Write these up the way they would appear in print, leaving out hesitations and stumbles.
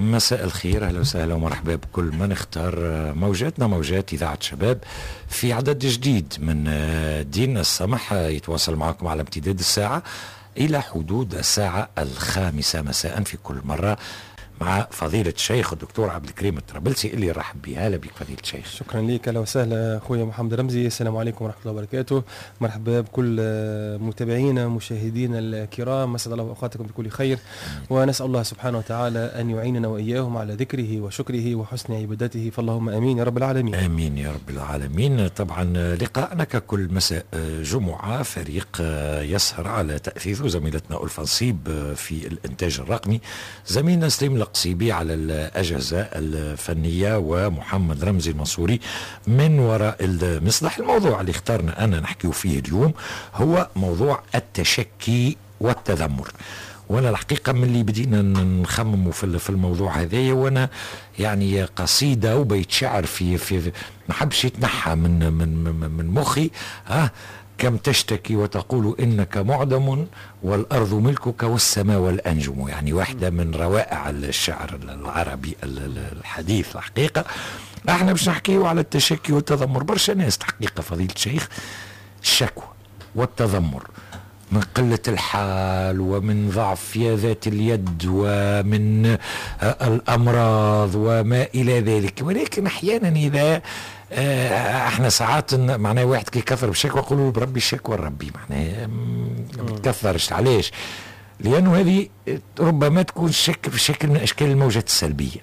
مساء الخير، اهلا وسهلا ومرحبا بكل من اختار موجاتنا، موجات اذاعه شباب في عدد جديد من دين السمح. يتواصل معكم على امتداد الساعه الى حدود الساعه 5 مساء في كل مره مع فضيلة الشيخ الدكتور عبد الكريم الطرابلسي اللي يرحب بها. اهلا بك فضيلة الشيخ. شكرا لك، اهلا وسهلا اخويا محمد رمزي. السلام عليكم ورحمه الله وبركاته. مرحبا بكل متابعينا مشاهدينا الكرام، مسعد الله اوقاتكم بكل خير، ونسال الله سبحانه وتعالى ان يعيننا واياهم على ذكره وشكره وحسن عبادته، فاللهم امين يا رب العالمين. امين يا رب العالمين. طبعا لقاءنا ككل مساء جمعه فريق يسهر على تاثيث زميلتنا ألفا نصيب في الانتاج الرقمي، زميلنا سليم القصيبي على الأجهزة الفنية، ومحمد رمزي المنصوري من وراء المصلح. الموضوع اللي اخترنا أنا نحكيه فيه اليوم هو موضوع التشكي والتذمر. وانا الحقيقه من اللي بدينا نخمم في الموضوع هذا، وانا يعني قصيده وبيت شعر في ما حبش يتنحى من مخي. كم تشتكي وتقول إنك معدم والأرض ملكك والسماء والأنجم. يعني واحدة من روائع الشعر العربي الحديث. الحقيقة احنا مش نحكيه على التشكي والتذمر. برشا ناس حقيقة فضيلة الشيخ الشكوى والتذمر من قلة الحال ومن ضعف ذات اليد ومن الأمراض وما إلى ذلك، ولكن أحيانا إذا احنا ساعات معناه واحد كي يكثر بالشكوى يقولوا له بربي الشكوى ربي، معناه ما تكثرش. علاش؟ لأنه هذه ربما تكون الشك في شكل من أشكال الموجات السلبية،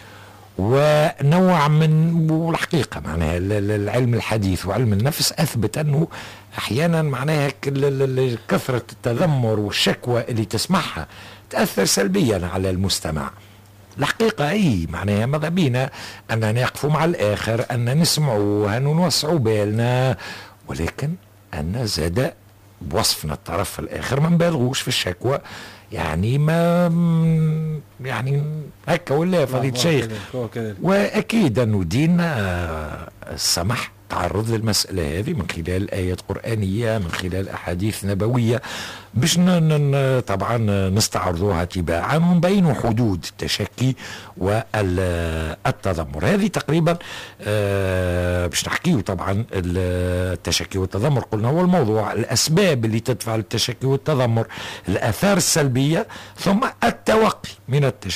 ونوع من والحقيقة معناها العلم الحديث وعلم النفس أثبت أنه أحيانا معناها كثرة التذمر والشكوى اللي تسمعها تأثر سلبيا على المستمع. الحقيقة أي معناها ماذا بينا أن نقف مع الآخر، أن نسمعوه، أن نوسعوا بالنا، ولكن أن زاد بوصفنا الطرف الآخر ما نبالغوش في الشكوى. يعني ما يعني هكا ولا فضيلة الشيخ. وأكيد أنه ديننا السمح تعرض للمسألة هذه من خلال آيات قرآنية، من خلال أحاديث نبوية، باش طبعا نستعرضوها تباعا ونبين حدود التشكي والتذمر. هذه تقريبا باش نحكيه طبعا التشكي والتذمر. قلنا هو الموضوع الأسباب اللي تدفع للتشكي والتذمر، الآثار السلبية، ثم التوقي من التشكي